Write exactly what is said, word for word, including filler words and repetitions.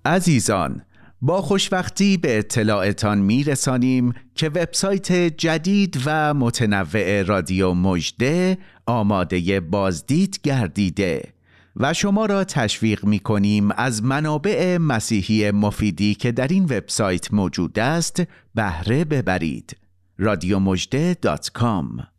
عزیزان، با خوشوقتی به اطلاعتان میرسانیم که وبسایت جدید و متنوع رادیو مژده آماده بازدید گردیده و شما را تشویق می‌کنیم از منابع مسیحی مفیدی که در این وبسایت موجود است بهره ببرید. رادیو مژده دات کام